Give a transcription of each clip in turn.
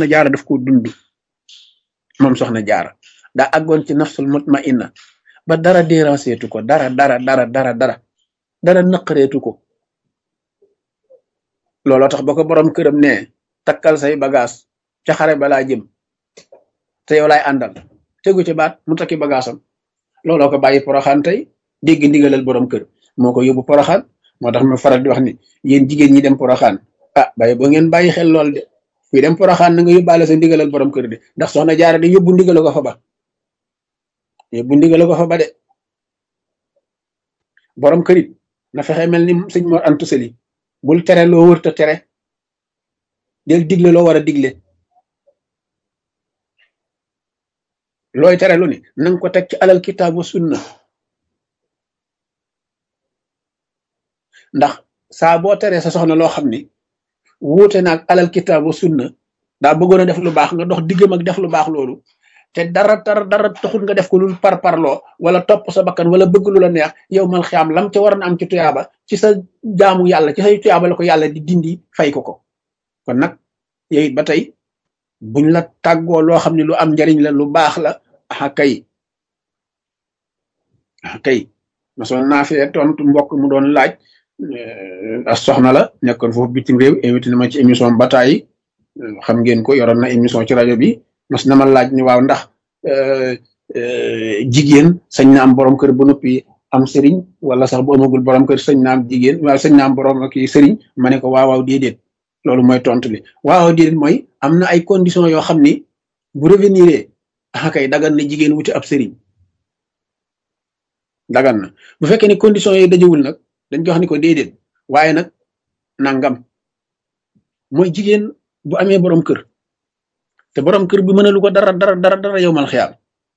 soxna jaara daf ko dund moom soxna jaara daa àggoon ci nafsul mutmainna ba dara dérangeetu ko dara naqareetu ko looloo tax ba ko borom këram ne takkal say bagage ca xare balaa jëm te yow laay àndal tegu ci baat mu takki bagaasam looloo ko bàyyi poroxaan tey dégg ndigalal borom kër moo ko yóbbu poroxaan moo tax ma faral di wax ni yéen jigéen ñi dem poroxaan bàyyi boo ngeen bàyyi xel lool de fii dem poroxaan na nga yóbbaale sa ndigalal borom kër de ndax soxna jaara de yóbbu ndigala ko fa ba yóbbu ndigala ko fa ba de borom kër it na fexe mel ni sëñ Mor Anta Sali bul tere loo wërta tere del digle loo war a digle looy tere lu ni nanga ko teg ci alal kitaabu sunna ndax saa boo teree sa soxna loo xam ni wuute naag alal kitaabu sunna daa bëggoon a def lu baax nga dox diggam ak def lu baax loolu te dara taxul nga def ko lu parparloo wala topp sa bakkan wala bëgg lu la neex yow mal xiyaam lam ca war na am ci tuyaaba ci sa jaamu yàlla ci say tuyaaba la ko yàlla di dindi fay ko kon nag yow it ba tey buñ la tàggoo loo xam ne lu am njariñ la lu baax la kay masoon naa fee tontu mbokk mu doon laaj as soxna la nekkoon foofu bitim réew invité na ma ci émission bataay xam ngeen ko yoroon na émission ci rajo bi mas na ma laaj ni waaw ndax jigéen sañ na am borom kër ba noppi am sëriñ wala sax bu amagul borom kër sañ na am jigéen waaw sañ na am borom kii sëriñ ma ne ko waaw déedéet loolu mooy tontu li waaw déedéet mooy am na ay conditions yoo xam ni bu revenir kay dagan na jigéen wuti ab sëriñ dagan na bu fekkee ne conditions yooyu dajewul nag dañ ko wax ni ko déedéet waaye nag nangam mooy jigéen bu amee borom kër te borom kër bi mënalu ko dara yow mal xiyaam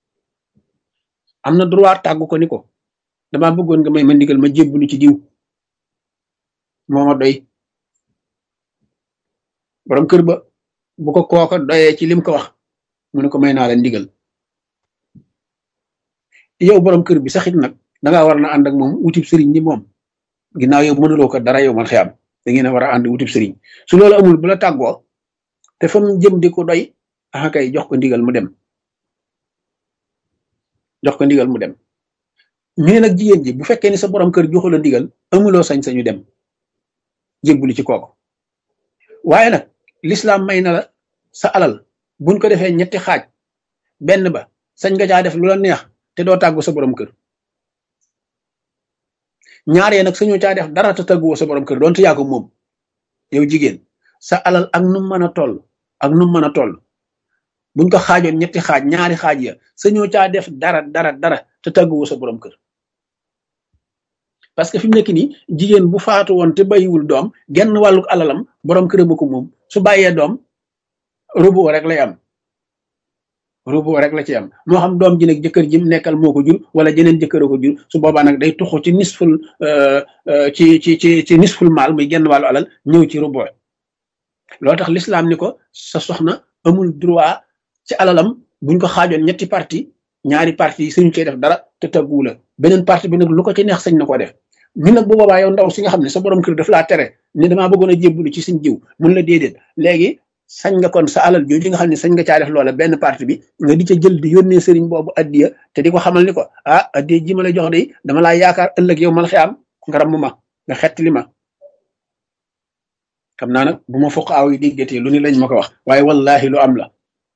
am na droit tàggu ko ni ko damaa bëggoon nga may ma ndigal ma jébbalu ci diw moo ma doy borom kër ba bu ko kooka doyee ci lim ko wax mu ne ko may naa la ndigal yow borom kër bi saxit nag dangaa war na ànd ak moom wutib sëriñ ni moom ginnaaw yow mënuloo ko dara yow mal xiyaam da ngeen a war a ànd wutib sëriñ su loolu amul bu la tàggoo te fa mu jëm di ko doy kay jox ko ndigal mu dem ñu ne nag jigéen ji bu fekkee ni sa borom kër joxu la ndigal amuloo sañ-sañu dem jébbuli ci kooku waaye nag l'islam may na la sa alal buñ ko defee ñetti xaaj benn ba sañ nga caa def lu la neex te doo tàggu sa borom kër ñaaree nag sañoo caa def dara te tàgguwoo sa borom kër doonte yaa ko moom yow jigéen sa alal ak nu mën a toll buñ ko xaajoon ñetti xaaj ñaari xaaj ya sañoo caa def dara te tàgguwoo sa borom kër parce que fi mu nekk nii jigéen bu faatu woon te bàyyiwul doom genn wàllu alalam borom kër ba ko moom su bàyyee doom rubu rek lay am rubu rek la ci am moo xam doom ji nag jëkkër ji nekkal moo ko jur wala jeneen jëkkër ko jur su boobaa nag day tuxu ci nisful ci nisful maal muy genn wàllu alal ñëw ci rubu loolu tax l'islam ni ko sa soxna amul droit ci alalam buñ ko xaajoon ñetti parti ñaari parti yi suñu koy def dara te taggu la beneen parti bi nag lu ko ci neex sañ na ko def ñu nag bu boobaa yow ndaw si nga xam ne sa borom kër daf laa tere ne damaa bëggoon a jébbalu ci suñ jiw mun la déedéet léegi sañ nga kon sa alal jooju nga xam ne sañ nga caa def loola benn parti bi nga di ca jël di yónnee sëriñ boobu addiya te di ko xamal ni ko addiya ji ma la jox de dama laa yaakaar ëllëg yow mal xiyaam nga ramm ma nga xettali ma xam naa nag bu ma foq aaw yi déggatee lu ni lañ ma ko wax waaye wallahi lu am la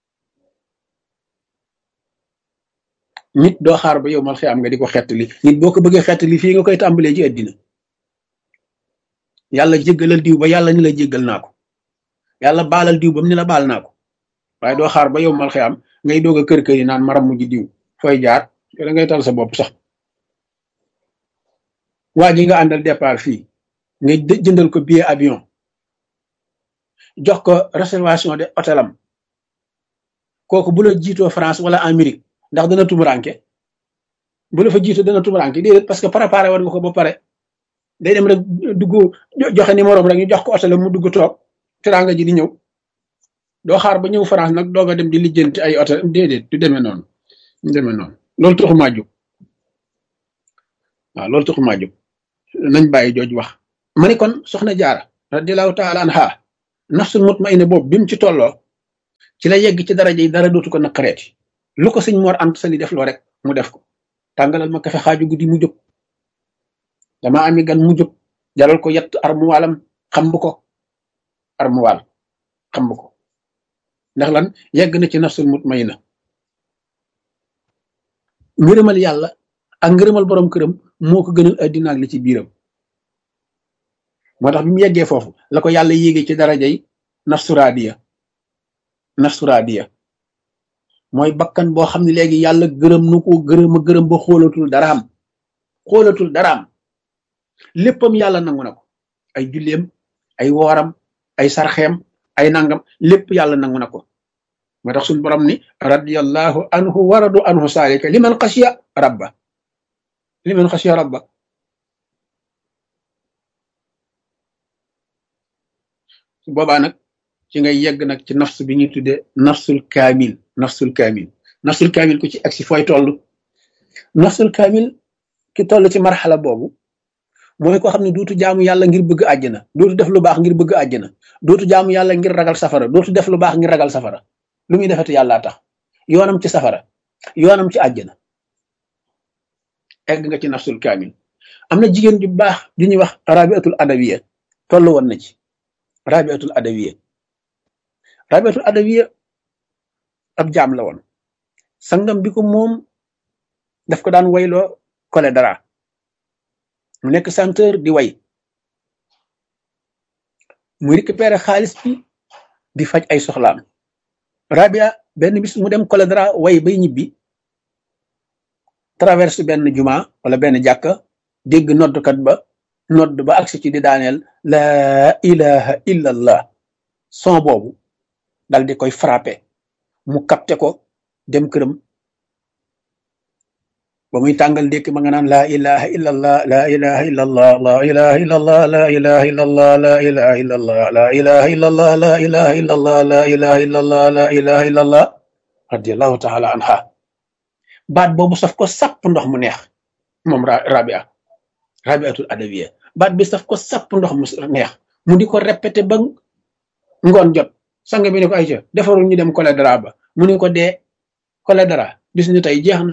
nit doo xaar ba yow mal xiyaam nga di ko xettali nit boo ko bëggee xettali fii nga koy tàmbalee ci àddina yàlla jéggalal diw ba yàlla ni la jéggal naa ko yàlla baalal diw ba mu ni la baal naa ko waaye doo xaar ba yow mal xiyaam ngay doog a kër yi naan maram mujj diw fooy jaar da ngay tal sa bopp sax waa ji nga àndal départ fii nga jëndal ko billet avion jox ko réservation de hôtelam kooku bu la jiitoo France wala Amérique ndax dana tumuranke bu la fa jiitoo dana tumuranke déedéet parce que préparé woon nga ko ba pare day dem rek dugg joxe numéro rek ñu jox ko hôtelam mu dugg toog teraanga ji di ñëw doo xaar ba ñëw France nag doog a dem di lijjanti ay hôtel déedéet du demee noonu loolu taxumaa jóg waaw loolu taxumaa jóg nañ bàyyi jooj wax ma ni kon soxna jaara radiyallahu taala anha nafsul mutmainna boobu bi mu ci tolloo ci la yegg ci daraja yi dara dootu ko naqareeti lu ko sëñ Mor Anta Sali def loo rek mu def ko tàngalal ma kafe xaaju guddi mu jóg dama ami gan mu jóg jaral ko yett armuwaalam xam bu ko armuwaal xam bu ko ndax lan yegg na ci nafsul mutmainna ngërëmal yàlla ak ngërëmal borom këram moo ko gënal addina ak li ci biiram moo tax bi mu yeggee foofu la ko yàlla yéegee ci daraja yi nafsu raadiya mooy bakkan boo xam ne léegi yàlla gërëm nu ko gërëm ba xoolatul daraam léppam yàlla nangu na ko ay julleem ay wooram ay sarxeem ay nangam lépp yàlla nangu na ko moo tax suñu borom ni radiyallahu anhu waradu anhu saalika liman xasiya rabba su boobaa nag ci ngay yegg nag ci nafs bi ñuy tuddee nafsul kaamil ku ci agsi fooy toll nafsul kaamil ki toll ci marxala boobu mooy ko xam ne dootu jaamu yàlla ngir bëgg àjjana dootu def lu baax ngir bëgg àjjana dootu jaamu yàlla ngir ragal safara dootu def lu baax ngir ragal safara lu muy defati yàllaa tax yoonam ci safara yoonam ci àjjana egg nga ci nafsul kaamil am na jigéen ju baax ju ñuy wax rabiatul adawiya toll woon na ci rabiatul adawiya ab jaam la woon sangam bi ko moom daf ko daan wayloo kole dara mu nekk chanteur di way muy récupérer xaalis bi di faj ay soxlaam rabia benn bis mu dem kole dara way bay ñibbi traverse benn juma wala benn jàkka dégg noddkat ba nodd ba agsi ci di daaneel laa ilaha illa allah son boobu dal di koy frappé mu capté ko dem këram ba muy tàngal ndékki ma nga naan laa ilaha illa allah laa ilaha illa allah laa ilaha illa allah laa ilaha illa allah laa ilaha illa allah laa ilaha illa allah laa ilaha illa allah laa ilaha illa allah laa ilaha illa allah radiallahu taala anha baat boobu saf ko sàpp ndox mu neex moom rabiatul adawiya baat bi saf ko sàpp ndox mu neex mu di ko répété ba ngoon jot sang bi ne ko ayca defarul ñu dem cholédra ba mu ne ko dee cholédra bis ni tey jeex na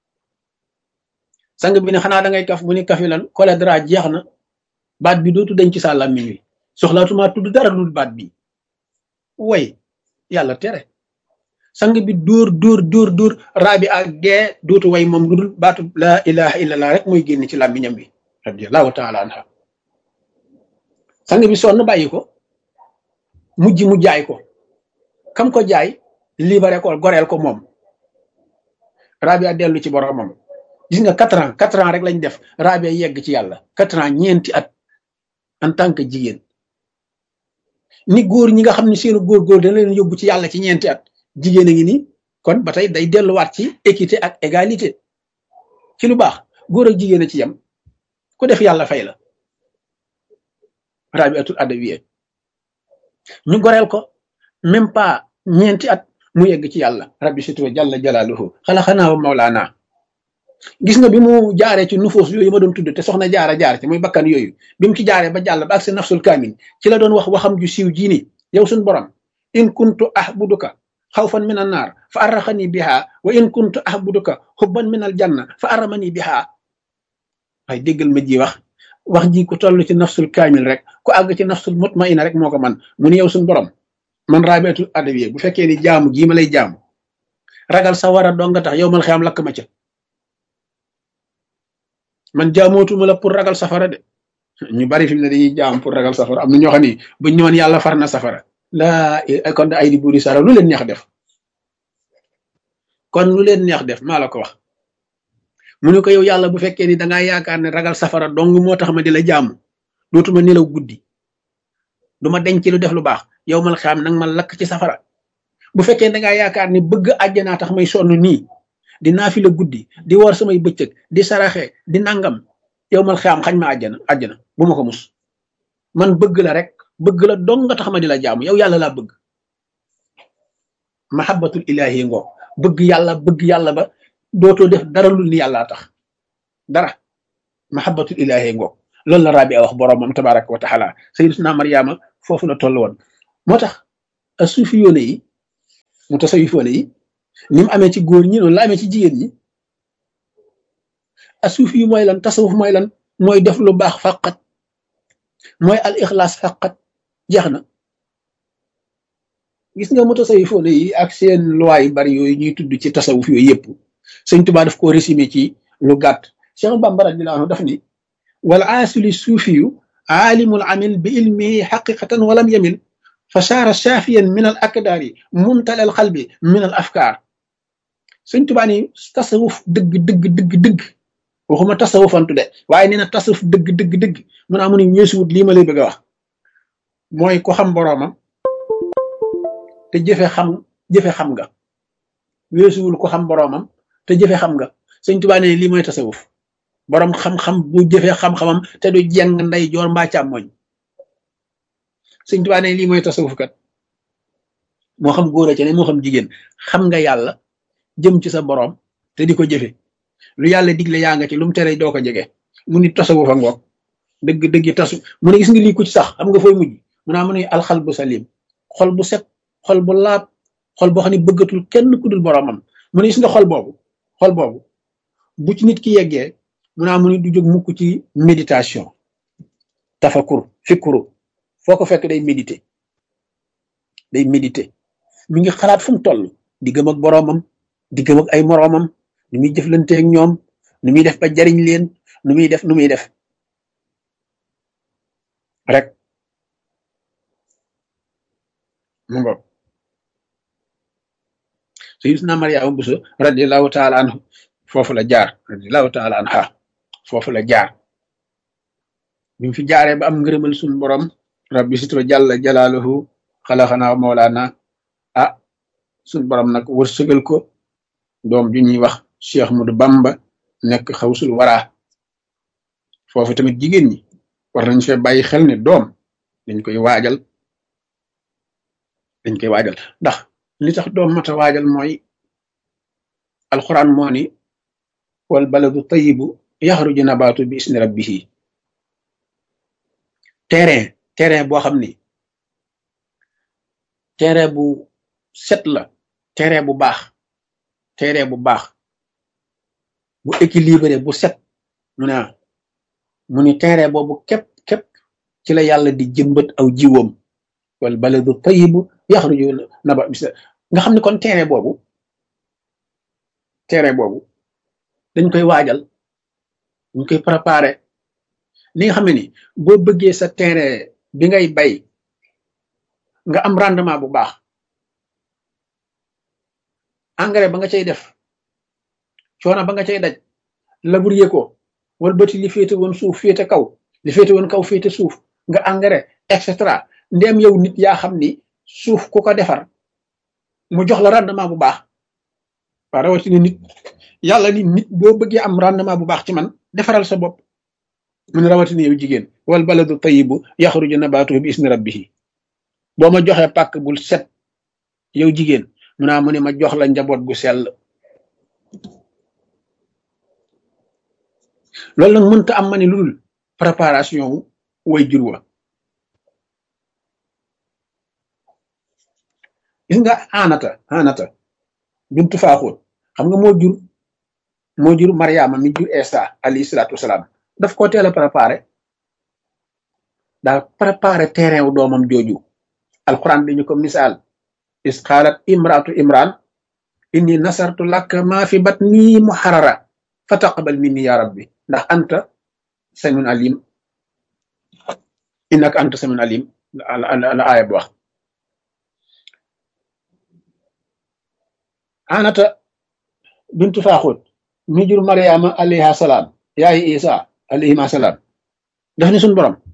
sang bi ne xanaa da ngay kaf mu ni kafi lan cholédra jeex na baat bi dootu dañ ci sa làmmiñ wi soxlaatuma tudd dara dul baat bi way yàlla tere sang bi dóor rabi ak dee dootu way moom lu dul baatu laa ilaha illallah rek mooy génn ci làmmiñam bi radiallahu taala anha sang bi sonn bàyyi ko mujj mu jaay ko kam ko jaay libéré ko goreel ko moom rabia dellu ci boromam gis nga 4 ans rek lañ def rabia yegg ci yàlla 4 ans ñeenti at en tant que jigéen ni góor ñi nga xam ne seenu góor dana leen yóbbu ci yàlla ci ñeenti at jigéen a ngi ni kon ba tey day delluwaat ci équité ak égalité ci lu baax góor ak jigéen a ci yem ku def yàlla fay la rabiatul adawiya ñu goreel ko même pas ñeenti at mu yegg ci yàlla rabbi situ jalla jalaaluhu xalaxanaa wa mawlaana gis nga bi mu jaaree ci nufuus yooyu ma doon tudd te soxna jaar ci muy bakkan yooyu bi mu ci jaaree ba jàll ba ak sa nafsul kaamil ci la doon wax waxam ju siiw jii ni yow suñ borom in kuntu ahbuduka xawfan min an naar fa arraxani biha wa in kuntu ahbuduka xubban min al janna fa arramani biha waaye déggal ma ji wax ji ku toll ci nafsul kaamil rek ku àgg ci nafsul mutmaina rek moo ko man mu ni yow suñ borom man rabiatul adawiya bu fekkee ni jaamu gii ma lay jaamu ragal sa war a dong nga tax yow mal xiyam lakk ma ca man jaamootuma la pour ragal safara de ñu bari fi mu ne dañuy jaam pour ragal safara am na ñoo xam ni buñ ñëwoon yàlla far na safara laa kon ay di buuri sara lu leen neex def maa la ko wax mu ne ko yow yàlla bu fekkee ni dangaa yaakaar ne ragal safara dong moo tax ma di la jaamu dootuma nelaw guddi duma denc lu def lu baax yow mal xam nag ma lakk ci safara bu fekkee dangaa yaakaar ne bëgg àjjanaa tax may sonn nii di naafila guddi di woor samay bëccëg di saraxe di nangam yow mal xam xañ ma àjjana bu ma ko mus man bëgg la rek bëgg la dong nga tax ma di la jaamu yow yàlla laa bëgg mahabbatul ilahi ngoo bëgg yàlla ba dootoo def dara lu ni yàllaa tax dara mahabbatul ilahi ngoo loolu la rabi a wax boromam tabaraka wa taala sayyidatuna Maryama foofu la toll woon moo tax suufi yoone yi mu tasawifoone yi ni mu amee ci góor ñi noonu la amee ci jigéen ñi. asuuf yi mooy lan tasawuf mooy lan mooy def lu baax faqat mooy al ixlaas faqat jeex na. gis nga mu tasawifoone yi ak seen loi yu bari yooyu ñuy tudd ci tasawuf yooyu yëpp sëñ Tuubaa daf koo résumé ci lu gàtt. Cheikh Bamba radiyallahu anhu daf ni wal aasili suufiyu aalimul amil bi ilmihi xaqiqatan walam yamil fa saara saafiyan min al akdaari mumtala al xalbi min al afkaar. sëñ Tuubaa ni tasawuf dëgg dëgg dëgg dëgg waxuma tasawufantu de waaye nee na tasawuf dëgg dëgg dëgg mun naa mu ni weesuwut lii ma lay bëgg a wax mooy ko xam boroomam te jëfe xam nga weesuwul ko xam boroomam te jëfe xam nga. sëñ Tuubaa ne lii mooy tasawuf boroom xam-xam bu jëfee xam-xamam te du jeng nday joor mbaa càmmoñ. sëñ Tuubaa ne lii mooy tasawuf kat moo xam góor a ci ne moo xam jigéen xam nga yàlla jëm ci sa boroom te di ko jëfe lu yàlla digle yaa nga ci lu mu tere doo ko jege mu ni tasawuf a ngoog dëgg dëgg tasu mu ne gis nga lii ku ci sax xam nga fooy mujj mu naa mu ne alxal bu salim xol bu set xol bu laab xol boo xam ne bëggatul kenn ku dul boroomam mu ne gis nga xol boobu bu ci nit ki yeggee mu naa mu ni du jóg mukk ci méditation tafakur fikuru foo ko fekk day méditer mi ngi xalaat fu mu toll di gëm ak boroomam di gëm ak ay moroomam nu muy jëflante ak ñoom nu muy def ba jariñ leen nu muy def rek mu ngo sayyidina Mariama Buso radiyallahu taala anhu foofu la jaar radiyallahu taala anha foofu la jaar bi mu fi jaaree ba am ngërëmal suñu borom rabbi sitwa jalla jalaaluhu xalaxanaa mawlaana suñu borom nag wërsëgal ko doom ju ñuy wax Cheikh Ahmadou Bamba nekk xawsul waraa foofu tamit jigéen ñi war nañ fee bàyyi xel ne doom dañ koy waajal ndax li tax doom mata waajal mooy alquran moo ni wal baladu tayibu yaxruju nabaatu bi isni rabbihi terrain boo xam ni terrain bu set la terrain bu baax bu équilibré bu set mu ni terrain boobu képp ci la yàlla di jëmbat aw jiwoom wal baladu tayibu yaxruju nabaatu bi nga xam ne kon terrain boobu dañ koy waajal dañ koy préparer ni nga xam ne ni boo bëggee sa terrain bi ngay bay nga am rendement bu baax engrais ba nga cay def coono ba nga cay daj labourer ko wala bëti li féete woon suuf féete kaw li féete woon kaw féete suuf nga engrais et cetera ndéem yow nit yaa xam ni suuf ku ko defar mu jox la rendement bu baax waa rawatina nit yàlla ni nit boo bëggee am rendement bu baax ci man defaral sa bopp mun rawatina yow jigéen wal baladu tayibu yaxruju nabaatuhu bi isni rabbihi boo ma joxee pàkk bul set yow jigéen mu ne ma jox la njaboot gu sell loolu nag mënta am ma ne lu dul préparation way jur wa gis nga anata bintu faaxóot xam nga moo jur Mariama mi jur Isa alayhi salaatu wasalaam daf ko teel a préparé terrain wu doomam jooju alquran bi ñu ko misaal is qaalat imraatu imran inni nasartu laka ma fi batni muharrara fa taqabal minni ya rabbi ndax anta samiun alim innaka anta samiun alim la aaya bi wax anata bintu faaxut mi jur mariama alayha salaam yaayi isa alayhima salaam daf ni suñ borom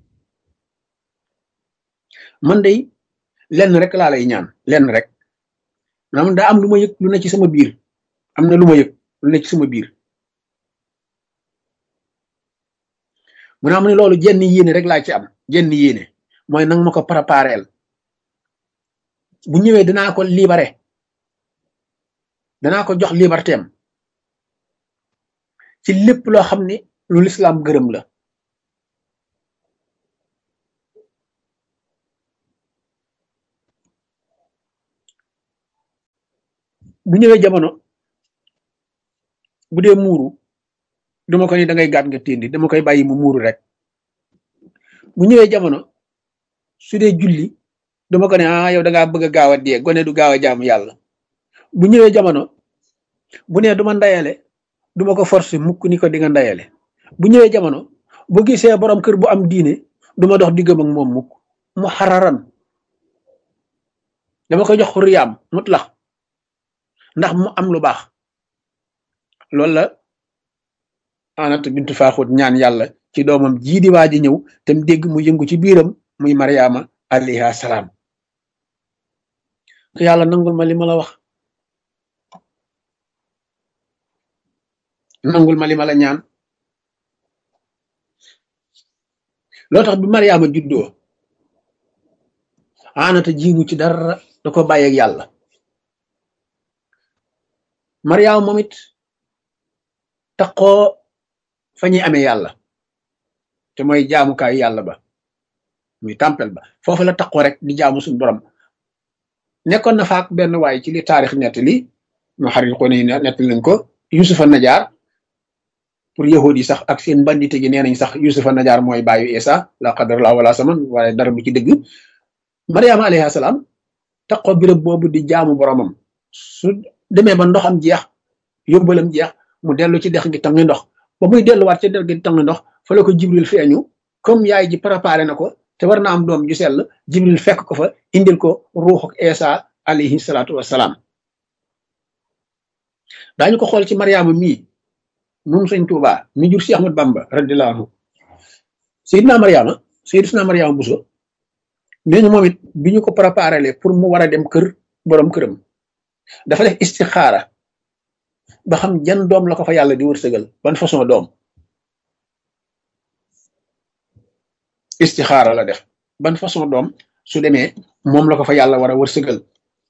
man day lenn rek laa lay ñaan lenn rek maanaam daa am lu ma yëg lu ne ci sama biir am na lu ma yëg lu ne ci sama biir mu ne am ne loolu jenn yéene rek laa ci am jenn yéene mooy nang ma ko prépareel bu ñëwee danaa ko libéré danaa ko jox liberté am ci lépp loo xam ne lu lislaam gërëm la bu ñëwee jamono bu dee muuru duma ko ni da ngay gàtt nga téndi dama koy bàyyi mu muuru rek bu ñëwee jamono su dee julli dama ko ne yow da ngaa bëgg a gaaw a dee gone du gaaw a jaamu yàlla bu ñëwee jamono bu nee duma ndayale duma ko forcer mukk ni ko di nga ndayale bu ñëwee jamono bu gisee borom kër bu am diine duma dox diggam ak moom mukk mu xararan dama koy jox xuriyaam mutlax ndax mu am lu baax loolu la Anata bintu Faaxut ñaan yàlla ci doomam jii di waa ji ñëw te mu dégg mu yëngu ci biiram muy Mariama alayha salaam yàlla nangul ma li ma la wax nangul ma li ma la ñaan loo tax bi Mariama juddoo Anata jiimu ci dara da ko bàyyeeg yàlla Mariama moom it taqoo fa ñuy amee yàlla te mooy jaamukaayu yàlla ba muy tempel ba foofu la taqoo rek di jaamu suñu borom nekkoon na faak benn waay ci li taarix nettali mu xarit ko ne nettali nañ ko Yusufa Najaar pour yahud yi sax ak seen bandite gi nee nañ sax Yusufa Najaar mooy baayu Isa la qadar la wala saman waaye dara bu ci dëgg Mariama alayhi salaam taqoo birëb boobu di jaamu boromam su demee ba ndoxam jeex yóbbalam jeex mu dellu ci dex gi tangi ndox ba muy delluwaat ci dex gi tangi ndox fa la ko Jibril feeñu comme yaay ji préparé na ko te war na am doom ju sell Jibril fekk ko fa indil ko ruuxuk Isa alayhi salaatu wassalaam daañu ko xool ci Mariama mii moom sëñ Tuubaa mi jur si Ahmad Bamba radiyallahu anhu Seydina Mariama Buso nee ñu moom it bi ñu ko préparé pour mu war a dem kër borom këram dafa def istixaara ba xam jan doom la ko fa yàlla di wërsëgal ban façon doom istixaara la def ban façon doom su demee moom la ko fa yàlla war a wërsëgal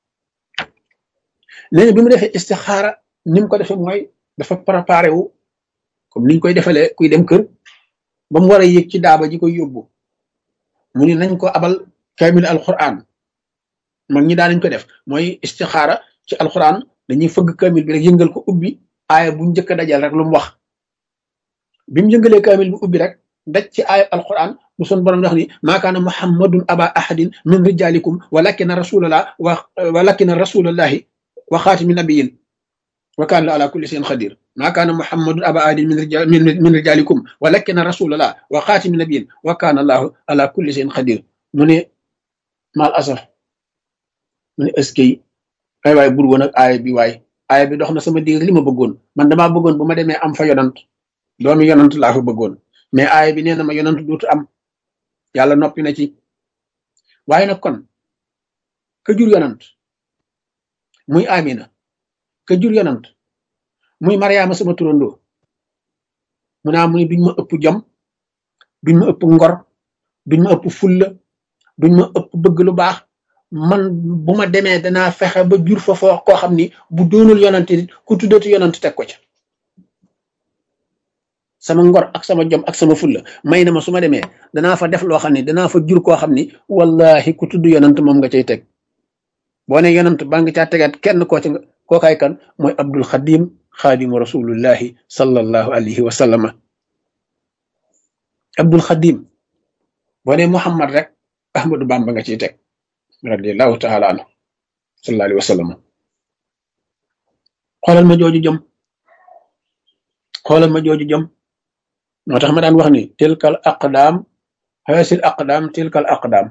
léegi bi mu defee istixaara ni mu ko defee mooy dafa préparé wu comme niñ koy defalee kuy dem kër ba mu war a yéeg ci daaba ji koy yóbbu mu ni nañ ko abal kaamil alquran mag ñi daan nañ ko def mooy istixaara ci alquran dañuy fëgg kaamil bi rek yëngal ko ubbi aaya bu njëkk a dajal rek lu mu wax bi mu yëngalee kaamil bi ubbi rek daj ci aaya alquran bu son borom wax ni maa kaana muhammadun aba ahadin min rijalikum walakina rasulallahi wa xaatimi nabiyin wa kaana la ala kulli shay'in xadir maa kaana muhammadun aba ahadin min rijalikum walakina rasulallah wa xaatimi nabiyin wa kaana allahu ala kulli shay'in xadir mu ne mal asaf mu ne eskay ay waay bur woon ak aaya bi dox na sama digg li ma bëggoon man damaa bëggoon bu ma demee am fa yonant doomi yonant laa fa bëggoon mais aaya bi nee na ma yonant duutu am yàlla noppi na ci waaye nag kon ka jur yonant muy Amina ka jur yonant muy Mariama sama turandoo mu naa mu ni duñ ma ëpp jom duñ ma ëpp ngor duñ ma ëpp fulla duñ ma ëpp bëgg lu baax man bu ma demee danaa fexe ba jur fa foo koo xam ni bu doonul yonante ku tuddati yonante teg ko ca sama ngor ak sama jom ak sama fulla may na ma su ma demee danaa fa def loo xam ne danaa fa jur koo xam ni wallahi ku tudd yonant moom nga cay teg boo ne yonant baa nga caa tegaat kenn kookaay kan mooy Abdul Xadim xaadimu rasulullahi sallallahu alayhi wa sallama Abdul Xadim boo ne Muhammad rek Ahmadu Bamba nga ciy teg radiyallahu taala anhu sallallahu alayhi wa sallam xoolal ma jooju jom moo tax ma daan wax ni tilkal aqdaam haasil aqdaam tilkal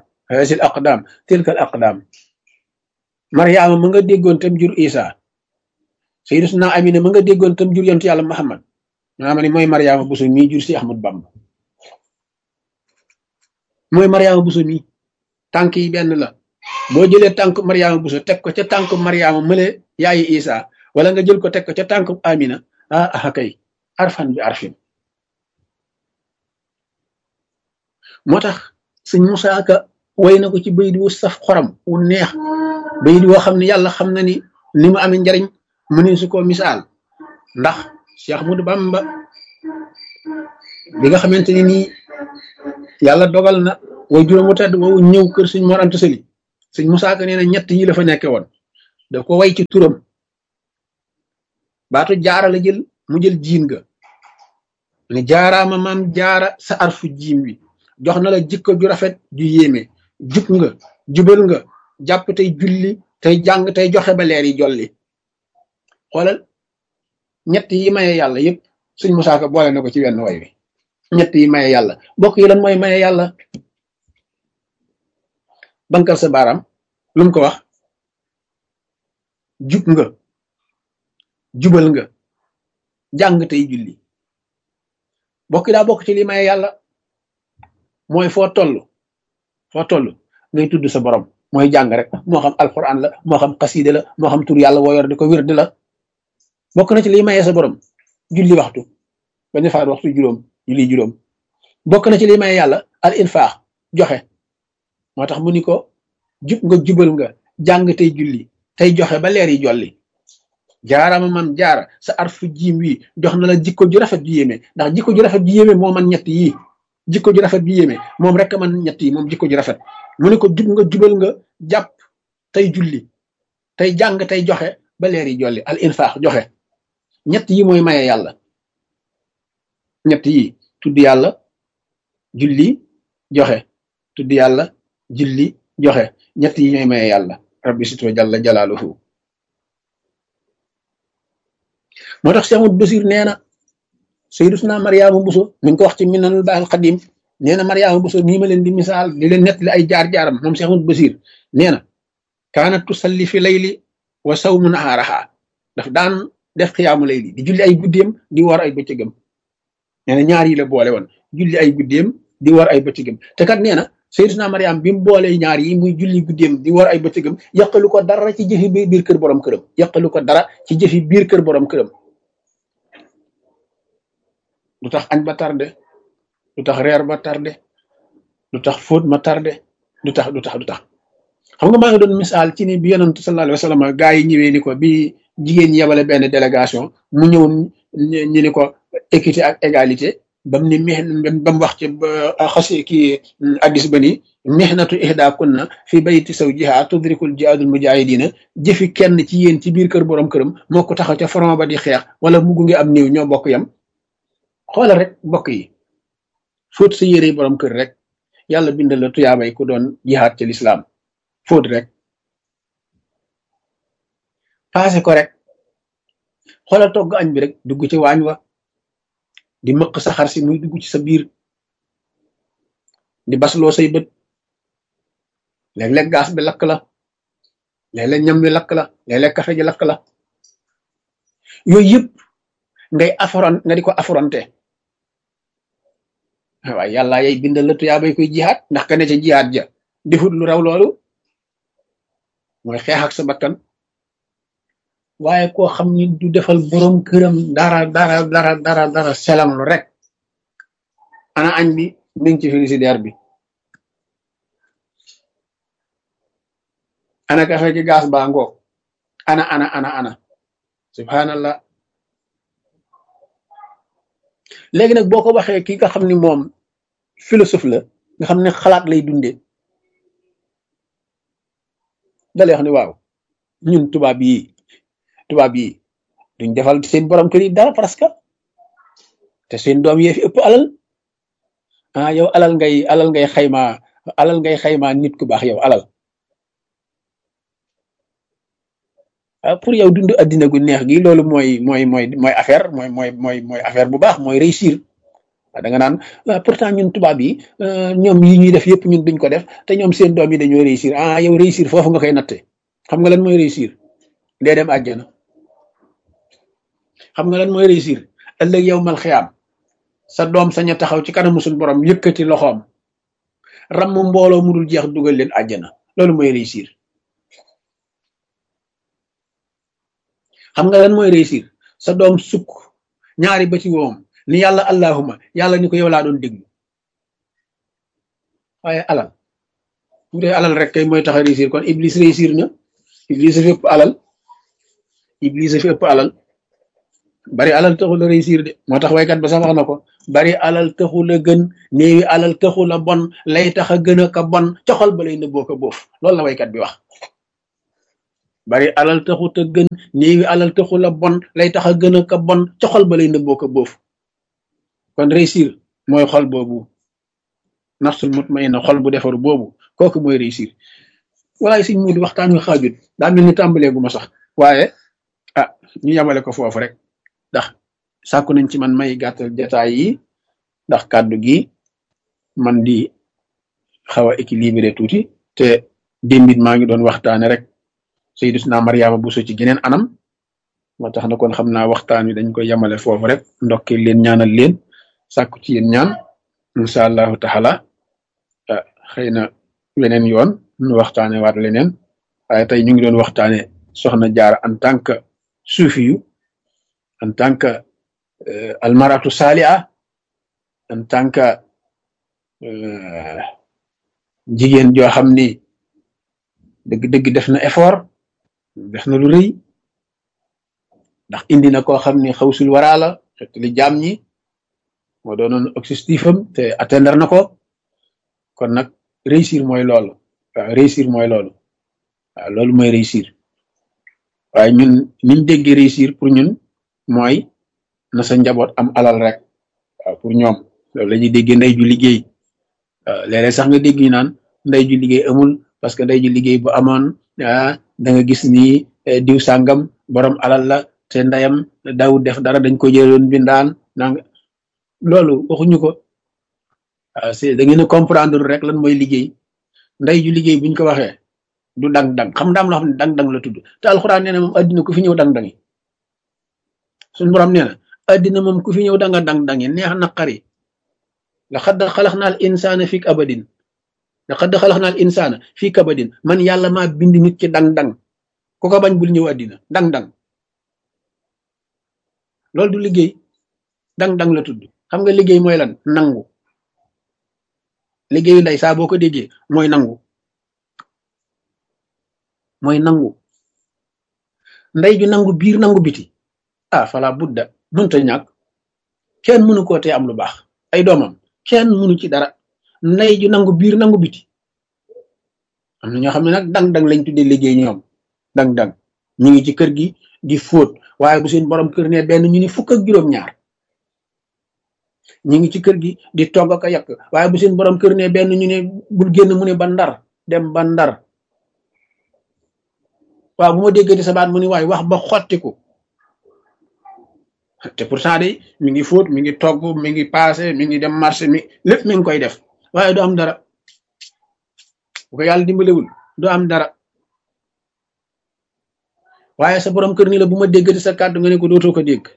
aqdaam Mariama ma nga déggoon tam jur Isa Sayyidatuna Amina ma nga déggoon tam jur yonent yàlla Muhammad maa ma ni mooy Mariama Buso mii jur si Ahmad Bamba mooy Mariama Buso mii tànk yi benn la boo jëlee tànk Mariama Buso teg ko ca tànk Mariama mële yaayi Isa wala nga jël ko teg ko ca tànk Amina kay arfan bi arfin moo tax sëñ Musaa Ka way na ko ci bayit wu saf xoram wu neex bayit woo xam ne yàlla xam na ni mu amee njariñ mënee su ko misaal ndax Cheikh Ahmadou Bamba bi nga xamante ni nii yàlla dogal na way juróom wu tedd woowu ñëw kër sëñ Mor Anta Sali sëñ Musaa Ka nee na ñett yi la fa nekke woon da ko way ci turam baatu jaara la jël mu jël jiin nga ne jaaraama maam jaara sa arfu jiim wi jox na la jikko ju rafet ju yéeme jub nga jubal nga jàpp tey julli tey jàng tey joxe ba leer yi jolli xoolal ñett yi maye yàlla yëpp suñ musaaka boole na ko ci wenn way wi ñett yi maye yàlla bokk yi lan mooy maye yàlla bankal sa baaraam lu mu ko wax jub nga jubal nga jàng tey julli bokk daa bokk ci li maye yàlla mooy foo toll ngay tudd sa borom mooy jàng rek moo xam alquran la moo xam xaside la moo xam tur yàlla woo yor di ko wirde la bokk na ci liy maye sa borom julli waxtu bañ a faat waxtu juróom julli juróom bokk na ci liy maye yàlla al infaax joxe moo tax mu ni ko jub nga jubal nga jàng tey julli tey joxe ba leer yi jolli jaarama man jaara sa arfu jiim wi jox na la jikko ju rafet ju yéeme ndax jikko ju rafet ju yéeme moo man ñett yii jikko ju rafet ju yéeme moom rek man ñett yi moom jikko ju rafet mu ne ko jub nga jubal nga jàpp tey julli tey jàng tey joxe ba leer yi jolli al infaax joxe ñett yi mooy maye yàlla ñett yi tudd yàlla julli joxe tudd yàlla julli joxe ñett yi ñooy maye yàlla rabbi sito jalla jalaaluhu moo tax Cheikh Ahmadou Bachir nee na Sayyidatuna Mariama Bousso mi ngi ko wax ci Minanul Baaqil Qadiim nee na Mariama Bousso nii ma leen di misaal di leen nettali ay jaar-jaaram moom Cheikh Ahmadou Bachir nee na kaanat tusalli fi layli wa sawmu nahaaraha daf daan def xiyaamu layli di julli ay guddeem di war ay bëccëgam nee na ñaar yi la boole woon julli ay guddeem di war ay bëccëgam te kat nee na Sayyidatuna Mariama bi mu boole ñaar yi muy julli guddeem di war ay bëccëgam yàqalu ko dara ci jëfi biir kër borom këram yàqalu ko dara ci jëfi biir kër borom këram du tax añ ba tardé du tax reer ba tardé du tax fóot ma tardé du tax xam nga maa ngi doon misaal ci ni bi yonent sallallahu alayhi wa sallam gaa yi ñëwee ni ko bi jigéen ñi yebale benn délégation mu ñëwoon ñu ni ko équité ak égalité bam ni bam wax ci xasi kii addis ba ni mihnatu ihda kunna fi bayti zawjiha tudrikul jihaadul mujahidina jëfi kenn ci yéen ci biir kër borom këram moo ko taxaw ca front ba di xeex wala mu gunge am néew ñoo bokk yam xoolal rek mbokk yi fóot sa yére borom kër rek yàlla bindal la tuyaabay ku doon jihaad ci lislaam fóot rek paase ko rek xoolal togg añ bi rek dugg ci waañ wa di mëq sa xar si muy dugg ci sa biir di basloo say bët léeg-léeg gaas bi lakk la léeg-léeg ñam bi lakk la léeg-léeg kafe ji lakk la yooyu yëpp nga di ko affronté waaye yàlla yay bindal la tuyaabay koy jihaad ndax ka ne ca jihaad ja defut lu raw loolu mooy xeex ak sa bakkan waaye koo xam ni du defal borom këram dara selam lu rek ana añ bi mi ngi ci frigidaire bi ana kafe gi gaas baa ngoog ana subhanallah léegi nag boo ko waxee ki nga xam ni moom philosophe la nga xam ne xalaat lay dundee dalay wax ni waaw ñun tubaab yi duñ defal seen borom kër yi dara parce que te seen doom yee fi ëpp alal yow alal ngay xayma nit ku baax yow alal pour yow dund addina gu neex gi loolu mooy affaire mooy affaire bu baax mooy réussir da nga naan pourtant ñun tubaab yi ñoom yi ñuy def yëpp ñun duñ ko def te ñoom seen doom yi dañoo réussir yow réussir foofu nga koy natte xam nga lan mooy réussir dee dem àjjana xam nga lan mooy réussir ëllëg yow mal xiyaam sa doom sañ a taxaw ci kanamu suñu borom yëkkati loxoom ram mbooloo mu dul jeex dugal leen àjjana loolu mooy réussir xam nga lan mooy réussir sa doom sukk ñaari ba ci woom ni yàlla allahuma yàlla ni ko yow laa doon déglu waaye alal bu dee alal rek kay mooy tax a réussir kon iblis réussir na iblis a fi ëpp alal bari alal taxul a réussir de moo tax waykat ba sax wax na ko bari alal taxul a gën néewi alal taxul a bon lay tax a gën a ka bon ca xol ba lay nëbboo ko boof loolu la waykat bi wax bari alal taxut a gën, néewi alal taxul a bon, lay tax a gën a ka bon ca xol ba lay nëbboo ko boofu. kon réussir mooy xol boobu, nafsul mutmainna, xol bu defaru boobu, kooku mooy réussir. walaay suñ mu di waxtaan wi xaajut, daa mel ni tàmbaleegu ma sax, waaye ah ñu yamale ko foofu rek, ndax sàkku nañ ci man may gàttal jataay yi, ndax kàddu gi man di xaw a équilibré tuuti, te démbit maa ngi doon waxtaane rek Sayyidatuna Mariama Bousso ci geneen anam, moo tax na kon xam naa waxtaan wi dañ koy yamale foofu rek, ndokkee leen, ñaanal leen, sàkku ci yéen ñaan, incha allahu taala. xëy na leneen yoon ñu waxtaane waat leneen, waaye tey ñu ngi doon waxtaane soxna Jaara en tant que suufiyu, en tant que almaratu saaliha, en tant que jigéen joo xam ni dëgg-dëgg def na effort, def na lu rëy, ndax indi na koo xam ni xawsul waraa la, xet li jaam ñi moo doonoon objectifam te atteindre na ko. kon nag réussir mooy loolu, waaw réussir mooy loolu, waaw loolu mooy réussir. waaye ñun niñ déggee réussir pour ñun mooy na sa njaboot am alal rek, waaw pour ñoom loolu la ñuy déggee ndey ju liggéey. léeg-léeg sax nga dégg ñu naan ndey ju liggéey amul, parce que ndey ju liggéey bu amoon da nga gis ni diw sàngam borom alal la te ndeyam daawut def dara, dañ ko jëloon bindaan nanga. loolu waxuñu ko. c'est da ngeen a comprendre rek lan mooy liggéey. ndey ju liggéey buñ ko waxee du dang-dang, xam ndaam loo xam ne dang-dang la tudd, te alxuraan nee na moom addina ku fi ñëw dang-dangi. suñu borom nee na addina moom ku fi ñëw danga dang-dangi, neex naqari. laqad xalaqnal insaana fi kabadin, laqad xalaqnal insaana fi kabadin, man yàlla maa bind nit ci dang-dang, ku ko bañ bul ñëw addina dang-dang. loolu du liggéey, dang-dang la tudd. xam nga liggéey mooy lan? nangu. liggéeyu ndey saa boo ko déggee mooy nangu, mooy nangu. ndey ju nangu biir nangu biti, fala budda, mënta ñàkk. kenn mënu koo tee am lu baax, ay doomam kenn mënu ci dara. ndey ju nangu biir nangu biti. am na ñoo xam ne nag dang-dang lañ tuddee liggéey ñoom, dang-dang ñu ngi ci kër gi di fóot, waaye bu seen borom kër ne benn ñu ni fukk ak juróom-ñaar. ñu ngi ci kër gi di togg ak a yàq, waaye bu seen borom kër ne benn ñu ne bul génn, mu ne ba Ndar, dem ba Ndar. waaw bu ma déggati sa baat mu ni waay wax ba xottiku, te pourtant de mi ngi fóot, mi ngi togg, mi ngi paase, mi ngi dem marché, mi lépp mi ngi koy def, waaye du am dara. bu ko yàlla dimbalewul du am dara. waaye sa borom kër ni la bu ma déggati sa kàddu nga ne ko dootoo ko dégg.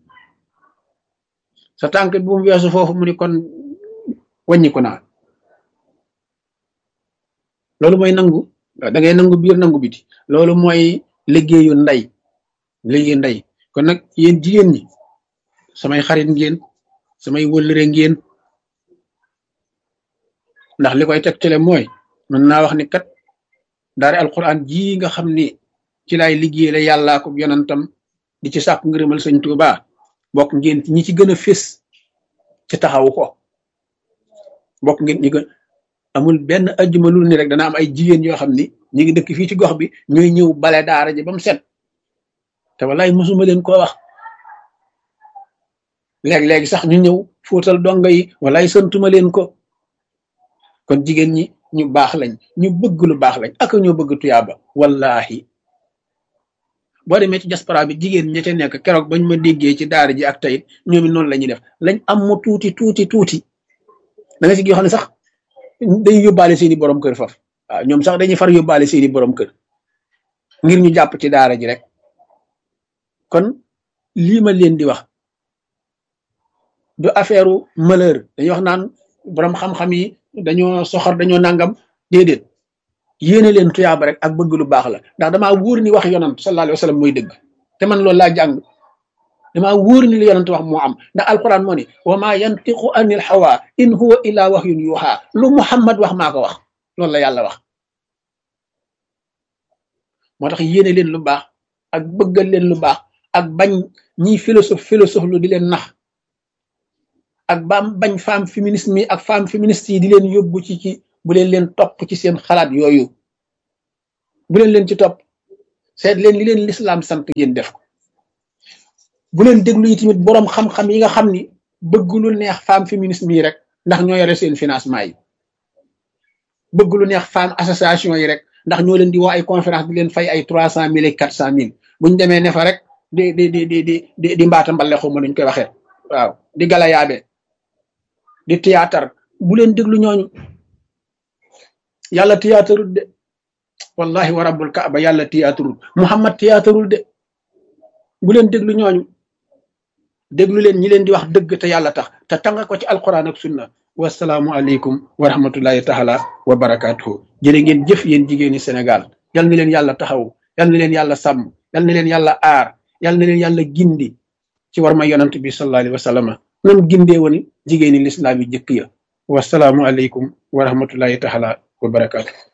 sa tànk bu mu weesu foofu mu ni kon wàññiku naa. loolu mooy nangu, da ngay nangu biir nangu biti. loolu mooy liggéeyu ndey, liggéeyu ndey. kon nag yéen jigéen ñi samay xarit ngeen, samay wëllëre ngeen, ndax li koy tegtale mooy mën naa wax ni kat daara alquran ji nga xam ni ci laay liggéey la yàllaa ko yonantam di ci sàkku ngërëmal sëñ Tuubaa, bokk ngeen ñi ci gën a fés ci taxawu ko. bokk ngeen ñi gën, amul benn ajjuma lu ni rek dana am ay jigéen yoo xam ni ñu ngi dëkk fii ci gox bi ñooy ñëw bale daara ji ba mu set, te wallaay mosuma leen koo wax. léeg-léegi sax ñu ñëw fóotal donga yi, wallaay santuma leen ko. kon jigéen ñi ñu baax lañ, ñu bëgg lu baax lañ, ak ñoo bëgg tuyaaba. wallahi boo demee ci diaspora bi jigéen ña ca nekk keroog bañ ma déggee ci daara ji ak tayit ñoom it noonu la ñuy def, lañ am mu tuuti da nga si yoo xam ne sax dañuy yóbbaale seeni borom kër faf. waaw ñoom sax dañuy far yóbbaale seeni borom kër ngir ñu jàpp ci daara ji rek. kon lii ma leen di wax du affaire malheur, dañuy wax naan borom xam-xam yi dañoo soxor, dañoo nangam. déedéet, yéene leen tuyaaba rek ak bëgg lu baax la, ndax damaa wóor ni wax yonant sallallahu alayhi wa sallam mooy dëgg, te man loolu laa jàng. damaa wóor ni li yonant wax moo am, ndax alquran moo ni wa ma yantiqu anil hawa in huwa illa wahyun yuha. lu Muhammad wax maa ko wax, loolu la yàlla wax. moo tax yéene leen lu baax ak bëggal leen lu baax ak bañ ñiy philosophe lu di leen nax, ak bañ femme féminisme yi ak femme féministe yi di leen yóbbu ci bu leen topp ci seen xalaat yooyu, bu leen ci topp. seet leen li leen l'islam sant ngeen def ko bu leen déglu yi tamit boroom xam-xam yi nga xam ni bëgg lu neex femme féminisme yi rek ndax ñoo yore seen financement yi bëgg lu neex femme association yi rek ndax ñoo leen di woo ay conférence di leen fay ay 300 000 ak 400 000 buñ demee ne fa rek di mbaata mbale xaw ma nuñ koy waxee waaw di galayaabe di théâtre bu leen déglu ñooñu yàlla théâtre de wallahi wa rabbul kaaba yàlla théâtre muhammad théâtre de bu leen déglu ñooñu déglu leen ñi leen di wax dëgg te yàlla tax te tanga ko ci alquran ak sunna wasalaamu aleykum wa rahmatullahi taala wa barakatuhu jërë ngeen jëf yéen jigéeni Sénégal yal na leen yàlla taxaw yal na leen yàlla sàmm yal na leen yàlla aar yal na leen yàlla gindi ci war ma yonant bi sallallahu alayhi wa sallam nam gindee woon jigéeni lislaam yi jëkk ya wasalaamu aleykum wa rahmatullahi taala wa barakatuhu